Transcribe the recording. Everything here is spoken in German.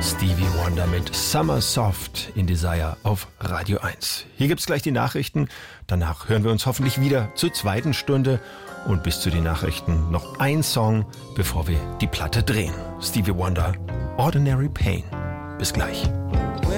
Stevie Wonder mit Summer Soft in Desire auf Radio 1. Hier gibt's gleich die Nachrichten. Danach hören wir uns hoffentlich wieder zur zweiten Stunde. Und bis zu den Nachrichten noch ein Song, bevor wir die Platte drehen. Stevie Wonder, Ordinary Pain. Bis gleich.